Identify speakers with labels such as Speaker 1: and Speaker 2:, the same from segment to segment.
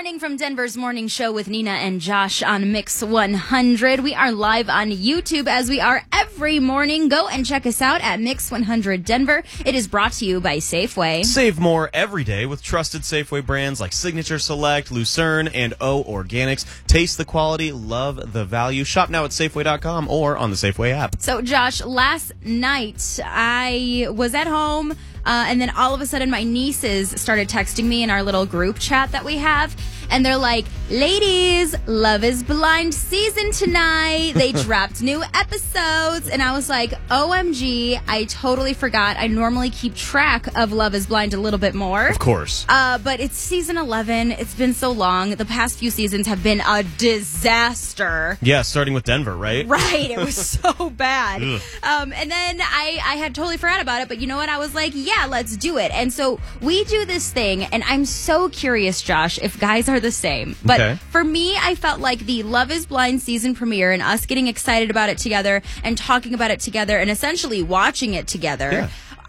Speaker 1: morning from Denver's Morning Show with Nina and Josh on Mix 100. We are live on YouTube as we are every morning. Go and check us out at Mix 100 Denver. It is brought to you by Safeway.
Speaker 2: Save more every day with trusted Safeway brands like Signature Select, Lucerne, and O Organics. Taste the quality, love the value. Shop now at Safeway.com or on the Safeway app.
Speaker 1: So, Josh, last night I was at home. And then all of a sudden, my nieces started texting me in our little group chat that we have. And they're like, ladies, Love is Blind season tonight. They dropped new episodes. And I was like, OMG, I totally forgot. I normally keep track of Love is Blind a little bit more.
Speaker 2: Of course.
Speaker 1: But it's season 11. It's been so long. The past few seasons have been a disaster.
Speaker 2: Yeah, starting with Denver, right?
Speaker 1: Right. It was so bad. And then I had totally forgot about it. But you know what? I was like, yeah, let's do it. And so we do this thing. And I'm so curious, Josh, if guys are the same. But for me, I felt like the Love is Blind season premiere and us getting excited about it together and talking about it together and essentially watching it together.
Speaker 2: Yeah.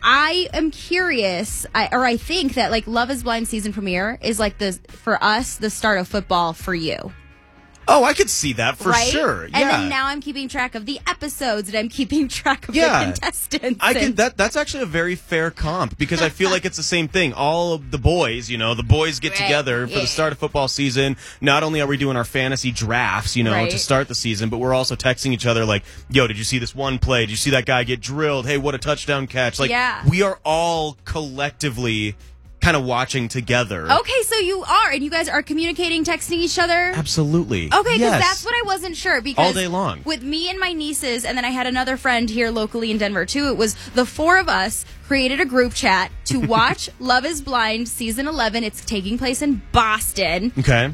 Speaker 1: I am curious, I think that like Love is Blind season premiere is like for us, the start of football for you.
Speaker 2: Oh, I could see that for sure. Yeah.
Speaker 1: And then now I'm keeping track of the episodes and I'm keeping track of the contestants.
Speaker 2: That's actually a very fair comp because I feel like it's the same thing. All of the boys, the boys get together for the start of football season. Not only are we doing our fantasy drafts, to start the season, but we're also texting each other like, yo, did you see this one play? Did you see that guy get drilled? Hey, what a touchdown catch. Like, we are all collectively kind of watching together.
Speaker 1: Okay, so you are, and you guys are communicating, texting each other?
Speaker 2: Absolutely.
Speaker 1: Okay, because that's what I wasn't sure. Because
Speaker 2: all day long.
Speaker 1: With me and my nieces, and then I had another friend here locally in Denver, too. It was the four of us created a group chat to watch Love is Blind season 11. It's taking place in Boston.
Speaker 2: Okay.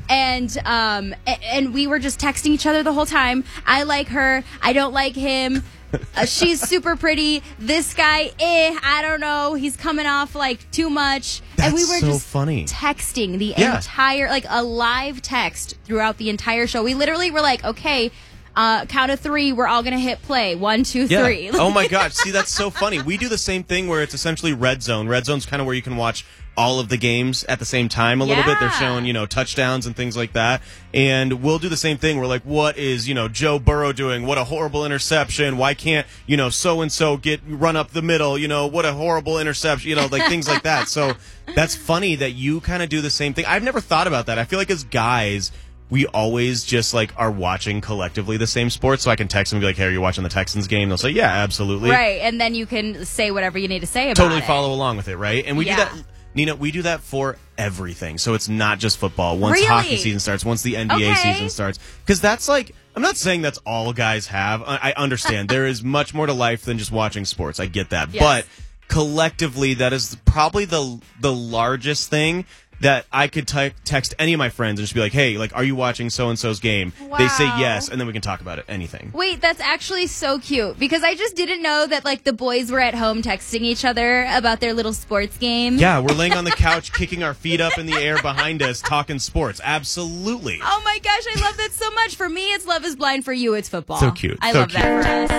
Speaker 1: And we were just texting each other the whole time. I like her. I don't like him. She's super pretty. This guy, I don't know. He's coming off like too much.
Speaker 2: That's
Speaker 1: and we were
Speaker 2: so
Speaker 1: just
Speaker 2: funny.
Speaker 1: Texting the entire, like a live text throughout the entire show. We literally were like, okay, count of three, we're all going to hit play. 1, 2, 3.
Speaker 2: Oh my gosh. See, that's so funny. We do the same thing where it's essentially Red Zone. Red Zone's kind of where you can watch all of the games at the same time a little bit. They're showing, touchdowns and things like that. And we'll do the same thing. We're like, what is, Joe Burrow doing? What a horrible interception. Why can't, so-and-so run up the middle? What a horrible interception. Like things like that. So that's funny that you kind of do the same thing. I've never thought about that. I feel like as guys, we always just like are watching collectively the same sports. So I can text them and be like, hey, are you watching the Texans game? They'll say, yeah, absolutely.
Speaker 1: Right. And then you can say whatever you need to say about
Speaker 2: it. Totally
Speaker 1: it.
Speaker 2: Follow along with it, right? And we do that. Nina, we do that for everything. So it's not just football. Once hockey season starts, once the NBA season starts. Because that's like, I'm not saying that's all guys have. I understand. There is much more to life than just watching sports. I get that.
Speaker 1: Yes.
Speaker 2: But collectively, that is probably the largest thing that I could text any of my friends and just be like, hey, like, are you watching so-and-so's game?
Speaker 1: Wow.
Speaker 2: They say yes, and then we can talk about it, anything.
Speaker 1: Wait, that's actually so cute, because I just didn't know that, like, the boys were at home texting each other about their little sports game.
Speaker 2: Yeah, we're laying on the couch, kicking our feet up in the air behind us, talking sports. Absolutely.
Speaker 1: Oh, my gosh, I love that so much. For me, it's Love is Blind. For you, it's football.
Speaker 2: So cute.
Speaker 1: I
Speaker 2: so
Speaker 1: love
Speaker 2: cute.
Speaker 1: that for us.